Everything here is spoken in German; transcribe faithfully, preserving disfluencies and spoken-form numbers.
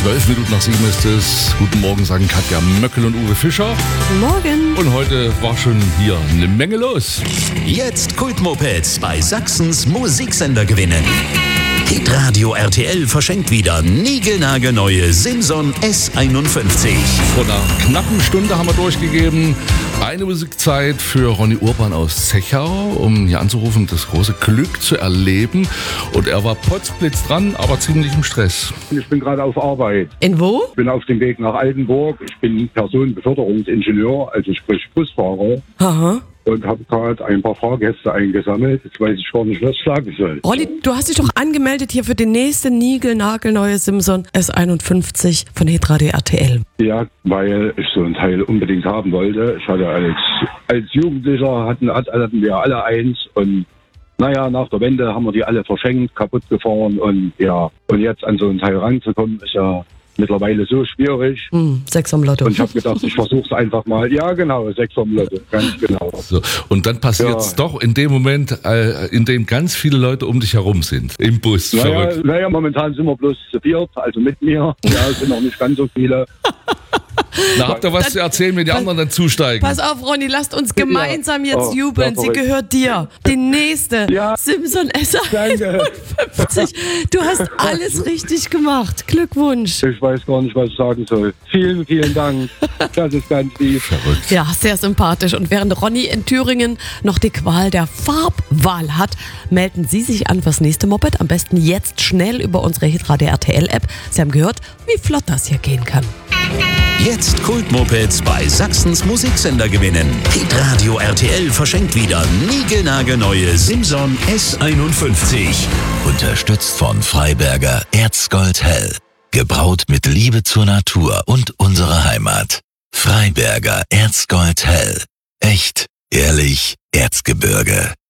Zwölf Minuten nach sieben ist es. Guten Morgen, sagen Katja Möckel und Uwe Fischer. Guten Morgen. Und heute war schon hier eine Menge los. Jetzt Kultmopeds bei Sachsens Musiksender gewinnen. Hitradio R T L verschenkt wieder niegelnagelneue Simson S einundfünfzig. Vor einer knappen Stunde haben wir durchgegeben. Eine Musikzeit für Ronny Urban aus Zechau, um hier anzurufen, das große Glück zu erleben. Und er war potzblitz dran, aber ziemlich im Stress. Ich bin gerade auf Arbeit. In wo? Ich bin auf dem Weg nach Altenburg. Ich bin Personenbeförderungsingenieur, also sprich Busfahrer. Aha. Und habe gerade ein paar Fahrgäste eingesammelt. Jetzt weiß ich gar nicht, was ich sagen soll. Ronny, du hast dich doch angemeldet hier für die nächste niegelnagelneue Simson S einundfünfzig von Hitradio R T L. Ja, weil ich so ein Teil unbedingt haben wollte. Ich hatte als, als Jugendlicher, hatten, hatten wir alle eins. Und naja, nach der Wende haben wir die alle verschenkt, kaputt gefahren. Und ja, und jetzt an so ein Teil ranzukommen, ist ja mittlerweile so schwierig. Hm, sechs am Lotto. Und ich habe gedacht, ich versuche es einfach mal. Ja, genau, sechs am Lotto, ganz genau. So, und dann passiert es Ja. doch in dem Moment, äh, in dem ganz viele Leute um dich herum sind. Im Bus. Naja, Verrückt. naja, momentan sind wir bloß zu viert, also mit mir. Ja, es sind noch nicht ganz so viele. Na, habt ihr was Dann- zu erzählen, wenn die anderen dann zusteigen? Pass auf, Ronny, lasst uns gemeinsam jetzt Oh, jubeln. ja, Sie verrückt. gehört dir. Die nächste Ja. Simson S Danke. einundfünfzig. Du hast alles richtig gemacht. Glückwunsch. Ich weiß gar nicht, was ich sagen soll. Vielen, vielen Dank. Das ist ganz lieb. Verrückt. Ja, sehr sympathisch. Und während Ronny in Thüringen noch die Qual der Farbwahl hat, melden Sie sich an fürs nächste Moped. Am besten jetzt schnell über unsere Hitradio R T L-App. Sie haben gehört, wie flott das hier gehen kann. Jetzt Kultmopeds bei Sachsens Musiksender gewinnen. Hitradio R T L verschenkt wieder niegelnagelneue Simson S einundfünfzig. Unterstützt von Freiberger Erzgold Hell. Gebraut mit Liebe zur Natur und unserer Heimat. Freiberger Erzgold Hell. Echt, ehrlich, Erzgebirge.